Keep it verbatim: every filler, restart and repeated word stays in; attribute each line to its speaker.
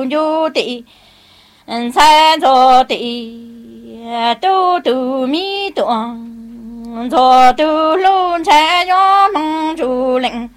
Speaker 1: du tỷ sai cho tỷ tu tu mi tuồng cho tu luôn trái gió mong chủ lệnh